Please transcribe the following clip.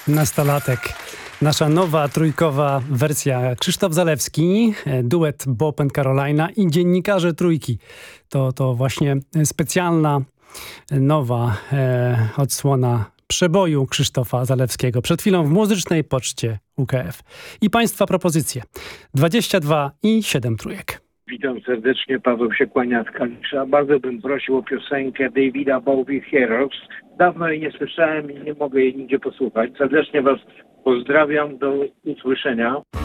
Nastolatek. Nasza nowa trójkowa wersja. Krzysztof Zalewski, duet Bob and Carolina i dziennikarze trójki. To właśnie specjalna, nowa odsłona przeboju Krzysztofa Zalewskiego. Przed chwilą w muzycznej poczcie UKF. I Państwa propozycje. 22 i 7 trójek. Witam serdecznie, Paweł się kłania z Kalisza. Bardzo bym prosił o piosenkę Davida Bowie Heroes. Dawno jej nie słyszałem i nie mogę jej nigdzie posłuchać. Serdecznie Was pozdrawiam, do usłyszenia.